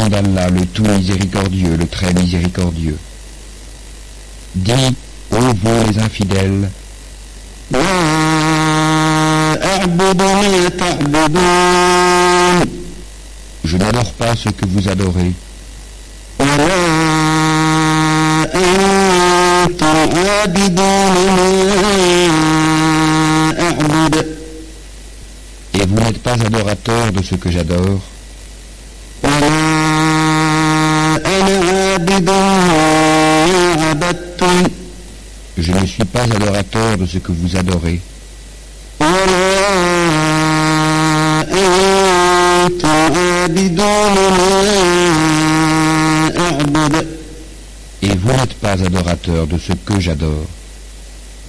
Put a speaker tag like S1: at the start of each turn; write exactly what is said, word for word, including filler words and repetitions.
S1: d'Allah, le tout miséricordieux, le très miséricordieux. Dis, ô vous les infidèles, je n'adore pas ce que vous adorez. Et vous n'êtes pas adorateurs de ce que j'adore. Je ne suis pas adorateur de ce que vous adorez. Et vous n'êtes pas adorateur de ce que j'adore.